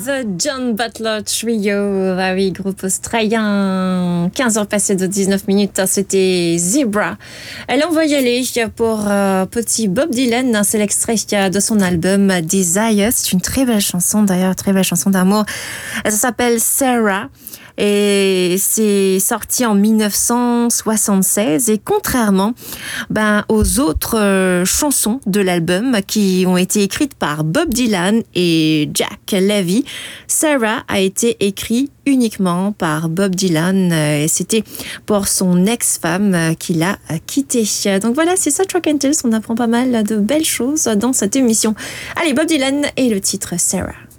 The John Butler Trio, ah oui, groupe australien. 15 heures passées de 19 minutes, c'était Zebra. Elle on va y aller pour petit Bob Dylan, c'est l'extrait de son album Desire. C'est une très belle chanson d'ailleurs, très belle chanson d'amour. Ça s'appelle Sarah. Et c'est sorti en 1976 et contrairement aux autres chansons de l'album qui ont été écrites par Bob Dylan et Jack Levy, Sarah a été écrit uniquement par Bob Dylan et c'était pour son ex-femme qui l'a quitté. Donc voilà, c'est ça Track and Tales, on apprend pas mal de belles choses dans cette émission. Allez, Bob Dylan et le titre Sarah.